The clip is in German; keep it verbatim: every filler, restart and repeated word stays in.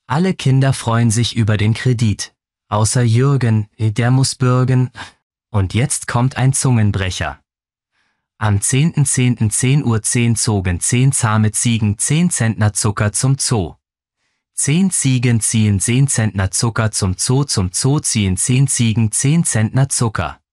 Alle Kinder freuen sich über den Kredit. Außer Jürgen, der muss bürgen. Und jetzt kommt ein Zungenbrecher. Am zehnten zehnten zehn Uhr zehn zogen zehn zahme Ziegen zehn Zentner Zucker zum Zoo. Zehn Ziegen ziehen zehn Zentner Zucker zum Zoo, zum Zoo ziehen zehn Ziegen zehn Zentner Zucker.